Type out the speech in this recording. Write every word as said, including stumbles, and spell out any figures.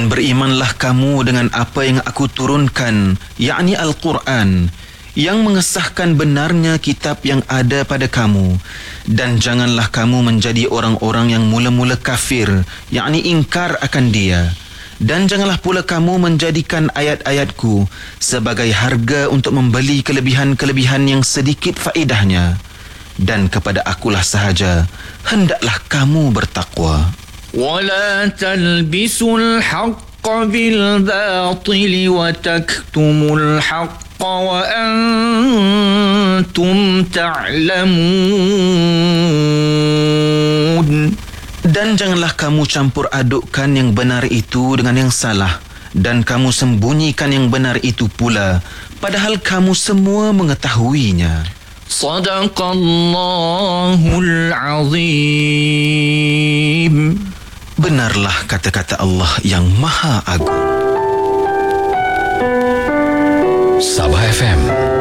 Dan berimanlah kamu dengan apa yang aku turunkan, yakni Al-Quran, yang mengesahkan benarnya kitab yang ada pada kamu. Dan janganlah kamu menjadi orang-orang yang mula-mula kafir, yakni ingkar akan dia. Dan janganlah pula kamu menjadikan ayat-ayatku sebagai harga untuk membeli kelebihan-kelebihan yang sedikit faedahnya. Dan kepada akulah sahaja hendaklah kamu bertakwa. وَلَا تَلْبِسُوا الْحَقَّ بِالْبَاطِلِ وَتَكْتُمُوا الْحَقَّ وَأَنْتُمْ تَعْلَمُونَ. Dan janganlah kamu campur adukkan yang benar itu dengan yang salah, dan kamu sembunyikan yang benar itu pula, padahal kamu semua mengetahuinya. Sadaqallahul azim. Benarlah kata-kata Allah yang Maha Agung. Sabah F M